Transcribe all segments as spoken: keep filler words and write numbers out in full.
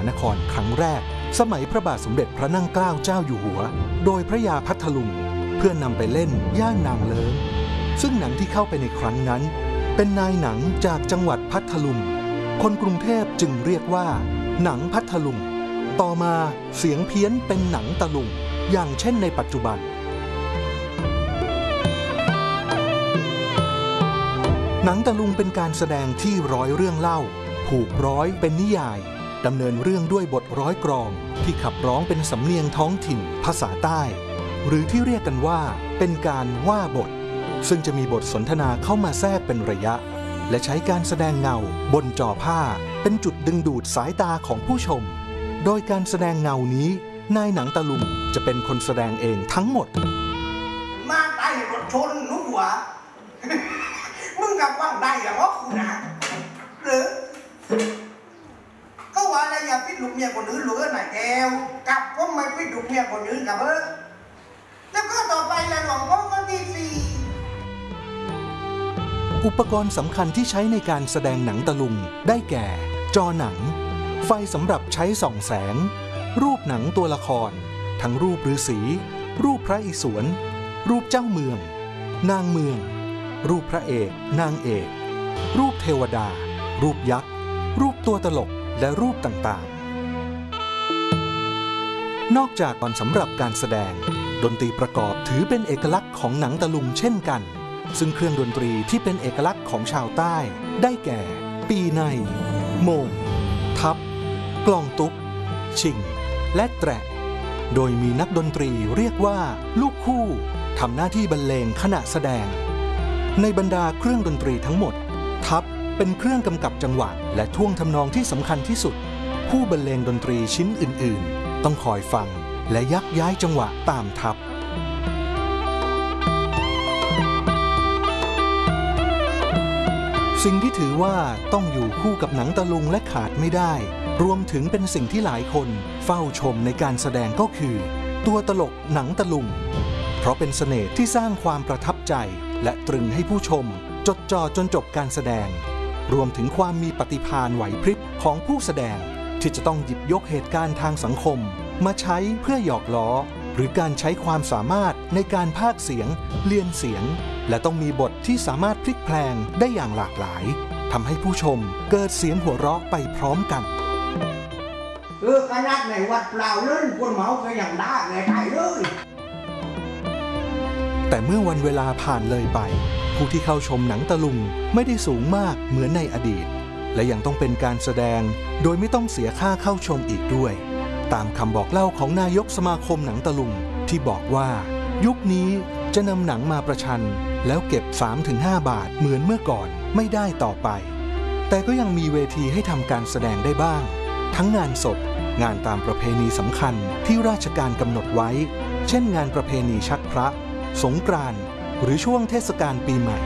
านครครั้งแรกสมัยพระบาทสมเด็จพระนั่งเกล้าเจ้าอยู่หัวโดยพระยาพัทลุงเพื่อนำไปเล่นย่านนางเลิ้งซึ่งหนังที่เข้าไปในครั้งนั้นเป็นนายหนังจากจังหวัดพัทลุงคนกรุงเทพจึงเรียกว่าหนังพัทลุงต่อมาเสียงเพี้ยนเป็นหนังตะลุงอย่างเช่นในปัจจุบันหนังตะลุงเป็นการแสดงที่ร้อยเรื่องเล่าผูกร้อยเป็นนิยายดำเนินเรื่องด้วยบทร้อยกรองที่ขับร้องเป็นสำเนียงท้องถิ่นภาษาใต้หรือที่เรียกกันว่าเป็นการว่าบทซึ่งจะมีบทสนทนาเข้ามาแทรกเป็นระยะและใช้การแสดงเงาบนจอผ้าเป็นจุดดึงดูดสายตาของผู้ชมโดยการแสดงเงานี้นายหนังตะลุงจะเป็นคนแสดงเองทั้งหมดมาใต้รถชนนุ๊กหัวมึงกับว่างได้หรอวะคุณนะหรือก็ว่าอะไรอย่าพิดลูกเมียคนอื่นหรือไหนแก้วกับก็ไม่พิดลูกเมียคนอื่นกับเออแล้วก็ต่อไปละหลวงพ่อก็ดีสิอุปกรณ์สำคัญที่ใช้ในการแสดงหนังตะลุงได้แก่จอหนังไฟสำหรับใช้ส่องแสงรูปหนังตัวละครทั้งรูปฤาษีรูปพระอิศวรรูปเจ้าเมืองนางเมืองรูปพระเอกนางเอกรูปเทวดารูปยักษ์รูปตัวตลกและรูปต่างๆนอกจากตอนสำหรับการแสดงดนตรีประกอบถือเป็นเอกลักษณ์ของหนังตะลุงเช่นกันซึ่งเครื่องดนตรีที่เป็นเอกลักษณ์ของชาวใต้ได้แก่ปีในโมงทับกลองตุ๊กชิงและแตระโดยมีนักดนตรีเรียกว่าลูกคู่ทำหน้าที่บรรเลงขณะแสดงในบรรดาเครื่องดนตรีทั้งหมดทับเป็นเครื่องกำกับจังหวะและท่วงทำนองที่สำคัญที่สุดผู้บรรเลงดนตรีชิ้นอื่นๆต้องคอยฟังและยักย้ายจังหวะตามทับสิ่งที่ถือว่าต้องอยู่คู่กับหนังตะลุงและขาดไม่ได้รวมถึงเป็นสิ่งที่หลายคนเฝ้าชมในการแสดงก็คือตัวตลกหนังตะลุงเพราะเป็นเสน่ห์ที่สร้างความประทับใจและตรึงให้ผู้ชมจดจ่อจนจบการแสดงรวมถึงความมีปฏิภาณไหวพริบของผู้แสดงที่จะต้องหยิบยกเหตุการณ์ทางสังคมมาใช้เพื่อหยอกล้อหรือการใช้ความสามารถในการพากย์เสียงเลียนเสียงและต้องมีบทที่สามารถพลิกแพลงได้อย่างหลากหลายทำให้ผู้ชมเกิดเสียงหัวเราะไปพร้อมกันเออขนาดในวัดเปล่าเล่นคนเมาก็ยังได้เลยได้เลยแต่เมื่อวันเวลาผ่านเลยไปผู้ที่เข้าชมหนังตะลุงไม่ได้สูงมากเหมือนในอดีตและยังต้องเป็นการแสดงโดยไม่ต้องเสียค่าเข้าชมอีกด้วยตามคำบอกเล่าของนายกสมาคมหนังตะลุงที่บอกว่ายุคนี้จะนำหนังมาประชันแล้วเก็บ สามถึงห้า บาทเหมือนเมื่อก่อนไม่ได้ต่อไปแต่ก็ยังมีเวทีให้ทำการแสดงได้บ้างทั้งงานศพงานตามประเพณีสำคัญที่ราชการกำหนดไว้เช่นงานประเพณีชักพระสงกรานต์หรือช่วงเทศกาลปีใหม่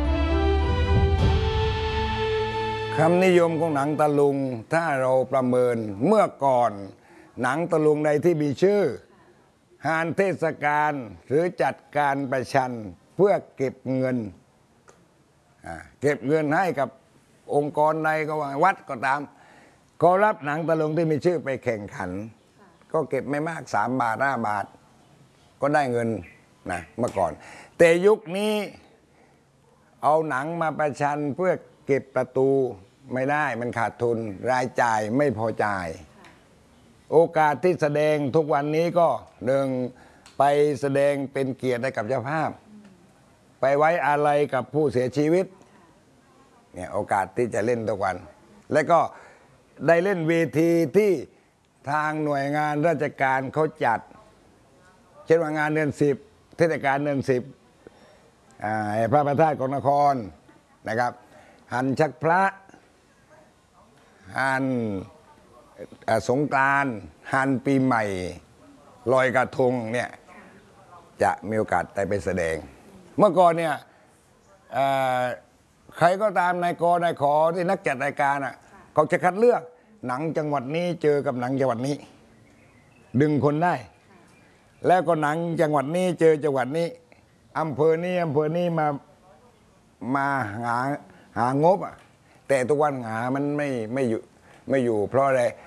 คำนิยมของหนังตะลุงถ้าเราประเมินเมื่อก่อนหนังตะลุงใดที่มีชื่องานเทศกาลหรือจัดการประชันเพื่อเก็บเงินเก็บเงินให้กับองค์กรใดก็ว่าวัดก็ตามก็รับหนังตะลุงที่มีชื่อไปแข่งขันก็เก็บไม่มากสามบาทห้าบาทก็ได้เงินนะเมื่อก่อนแต่ยุคนี้เอาหนังมาประชันเพื่อเก็บประตูไม่ได้มันขาดทุนรายจ่ายไม่พอจ่ายโอกาสที่แสดงทุกวันนี้ก็เดินไปแสดงเป็นเกียรติให้กับเจ้าภาพไปไว้อาลัยกับผู้เสียชีวิตเนี่ยโอกาสที่จะเล่นทุกวันและก็ได้เล่นเวทีที่ทางหน่วยงานราชการเขาจัดเช่นว่างานเดือนสิบเทศกาลเดือนสิบพระประธานของนครนะครับหันชักพระหันสงกรานต์หันปีใหม่ลอยกระทงเนี่ยจะมีโอกาสได้ไปแสดงเมื่อก่อนเนี่ยใครก็ตามนายกนายขอที่นักจัดรายการอ่ะเขาจะคัดเลือกหนังจังหวัดนี้เจอกับหนังจังหวัดนี้ดึงคนได้แล้วก็หนังจังหวัดนี้เจอจังหวัดนี้อำเภอนี้อำเภอนี้มามาหาหางบอ่ะแต่ทุกวันหามันไม่ไม่อยู่ไม่อยู่เพราะอะไร